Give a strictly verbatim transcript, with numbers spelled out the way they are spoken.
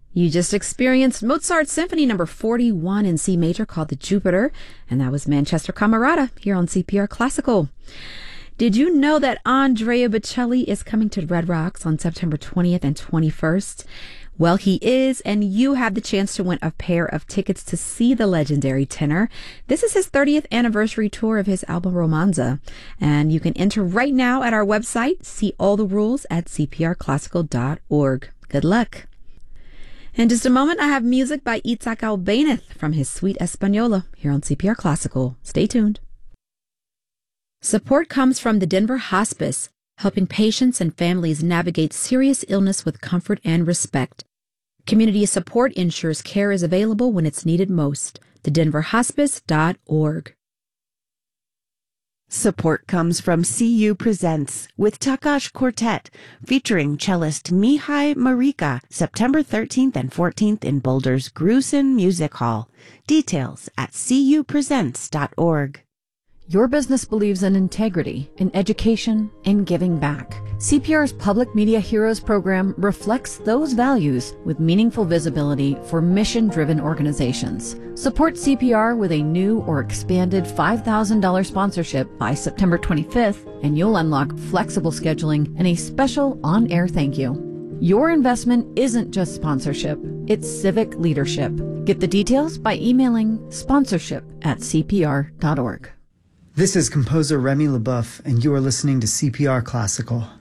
You just experienced Mozart's Symphony number forty-one in C major called the Jupiter, and that was Manchester Camerata here on C P R Classical. Did you know that Andrea Bocelli is coming to Red Rocks on September twentieth and twenty-first? Well, he is, and you have the chance to win a pair of tickets to see the legendary tenor. This is his thirtieth anniversary tour of his album Romanza, and you can enter right now at our website. See all the rules at c p r classical dot org. Good luck. In just a moment, I have music by Itzhak Albéniz from his Suite Española here on C P R Classical. Stay tuned. Support comes from the Denver Hospice, helping patients and families navigate serious illness with comfort and respect. Community support ensures care is available when it's needed most. the denver hospice dot org. Support comes from C U Presents with Takash Quartet, featuring cellist Mihai Marika, September thirteenth and fourteenth in Boulder's Grusin Music Hall. Details at c u presents dot org. Your business believes in integrity, in education, in giving back. C P R's Public Media Heroes program reflects those values with meaningful visibility for mission-driven organizations. Support C P R with a new or expanded five thousand dollars sponsorship by September twenty-fifth, and you'll unlock flexible scheduling and a special on-air thank you. Your investment isn't just sponsorship, it's civic leadership. Get the details by emailing sponsorship at c p r dot org. This is composer Remy LeBoeuf, and you are listening to C P R Classical.